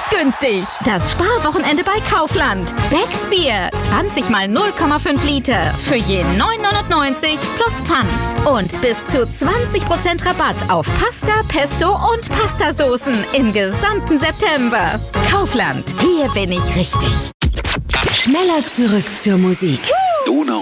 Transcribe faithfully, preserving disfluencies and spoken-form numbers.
günstig. Das Sparwochenende bei Kaufland. Becks Bier, zwanzig mal null Komma fünf Liter. Für je neun neunundneunzig plus Pfand. Und bis zu zwanzig Prozent Rabatt auf Pasta, Pesto und Pastasoßen im gesamten September. Kaufland, hier bin ich richtig. Schneller zurück zur Musik.